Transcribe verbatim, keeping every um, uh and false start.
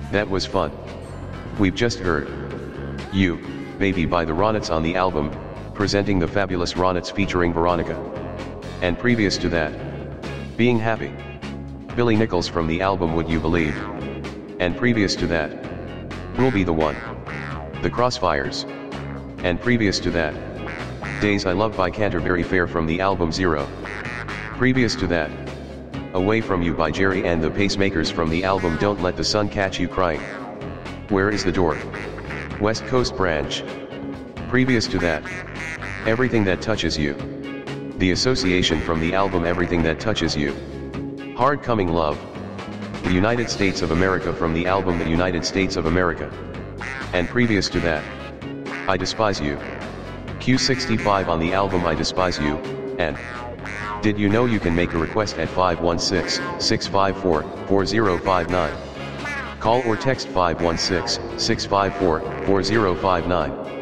That was fun. We've just heard You, Baby by the Ronettes on the album, presenting the fabulous Ronettes featuring Veronica. And previous to that, Being Happy, Billy Nichols from the album Would You Believe. And previous to that, We'll Be the One, The Crossfires. And previous to that, Days I Love by Canterbury Fair from the album Zero. Previous to that, Away From You by Jerry and the Pacemakers from the album Don't Let the Sun Catch You Crying. Where Is the Door? West Coast Branch. Previous to that, Everything That Touches You, The Association from the album Everything That Touches You. Hard Coming Love, The United States of America from the album The United States of America. And previous to that, I Despise You, Q sixty-five on the album I Despise You. And did you know you can make a request at five one six, six five four, four zero five nine? Call or text five one six, six five four, four zero five nine.